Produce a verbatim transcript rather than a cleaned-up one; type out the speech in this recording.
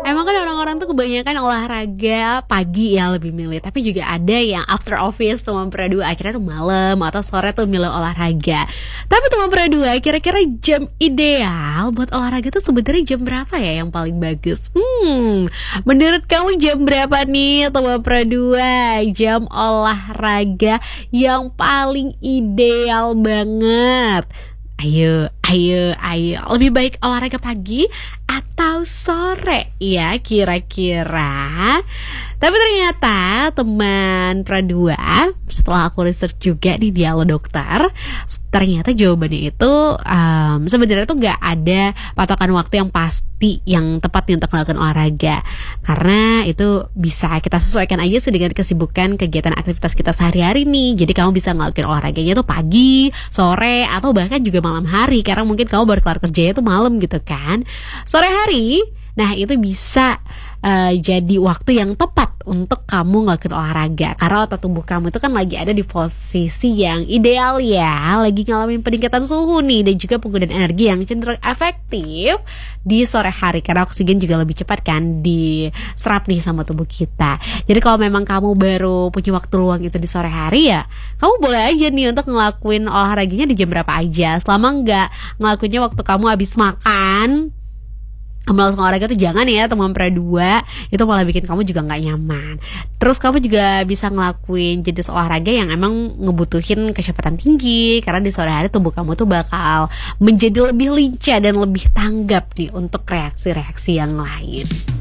Emang kan orang-orang tuh kebanyakan olahraga pagi ya lebih milih, tapi juga ada yang after office teman pera dua akhirnya tuh malam atau sore tuh milih olahraga. Tapi teman pera dua, kira-kira jam ideal buat olahraga tuh sebenarnya jam berapa ya yang paling bagus? Hmm, menurut kamu jam berapa nih teman pera dua? Jam olahraga yang paling ideal banget. Ayo, ayo, ayo. Lebih baik olahraga pagi atau sore ya kira-kira? Tapi ternyata teman pera dua, setelah aku research juga di Dialog Dokter, ternyata jawabannya itu um, sebenarnya tuh gak ada patokan waktu yang pasti yang tepat nih untuk melakukan olahraga. Karena itu bisa kita sesuaikan aja sih dengan kesibukan kegiatan aktivitas kita sehari-hari nih. Jadi kamu bisa ngelakuin olahraganya tuh pagi, sore, atau bahkan juga malam hari. Karena mungkin kamu baru kelar kerjanya tuh malam gitu kan. Sore hari, nah itu bisa uh, jadi waktu yang tepat untuk kamu ngelakuin olahraga. Karena otot tubuh kamu itu kan lagi ada di posisi yang ideal ya, lagi ngalamin peningkatan suhu nih, dan juga penggunaan energi yang cenderung efektif di sore hari. Karena oksigen juga lebih cepat kan diserap nih sama tubuh kita. Jadi kalau memang kamu baru punya waktu luang itu di sore hari ya, kamu boleh aja nih untuk ngelakuin olahraganya di jam berapa aja. Selama nggak ngelakuinnya waktu kamu habis makan. Melakukan olahraga tuh jangan ya teman pera dua, itu malah bikin kamu juga gak nyaman. Terus kamu juga bisa ngelakuin jenis olahraga yang emang ngebutuhin kecepatan tinggi, karena di sore hari tubuh kamu tuh bakal menjadi lebih lincah dan lebih tanggap nih untuk reaksi-reaksi yang lain.